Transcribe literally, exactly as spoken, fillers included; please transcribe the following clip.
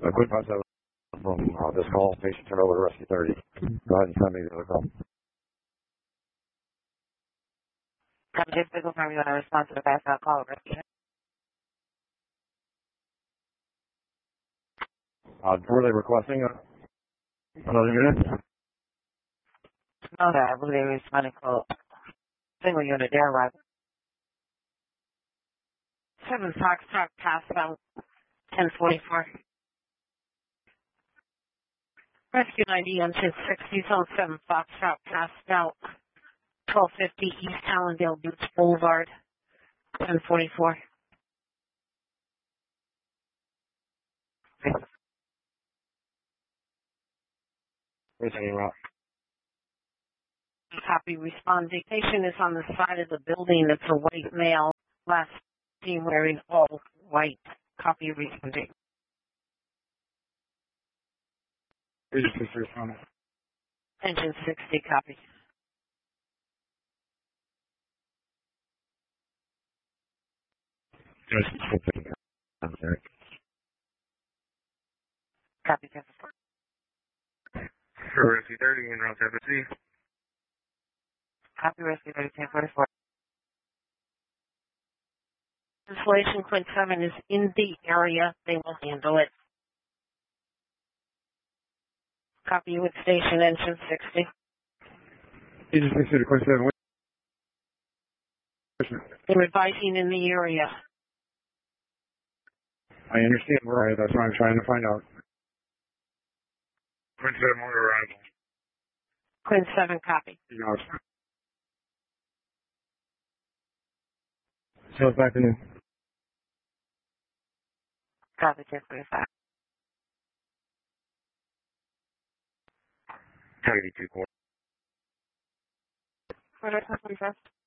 A quick five seven from uh, this call. Patient turned over to Rescue thirty. Go ahead and send me the other call. Copy, just to confirm you want to respond to the fast out call rescue. Uh, were they requesting a, another unit? No, that I believe they responded call single unit there arrival. Seven Foxtrot passed out ten forty-four. Rescue ninety engine sixty zone seven Foxtrot passed out twelve fifty East Allendale Beach Boulevard ten forty-four. Where's any route? Copy, respond. The patient is on the side of the building. It's a white male. Last seen wearing all white. Copy, responding. Agent sixty responding. Engine sixty, copy. Agent sixty. Okay. Copy, ten forty-four. For Rescue thirty in route seven C. Copy, rescue thirty, ten forty-four. Installation Quint seven is in the area. They will handle it. Copy with station engine sixty. Agent sixty to Quint seven. They're advising in the area. I understand, right? That's what I'm trying to find out. Quint seven on arrival. Quint seven, copy. You know, so it's back in. Copy, ten forty-five. Kennedy two quarter. Quarter ten forty-five.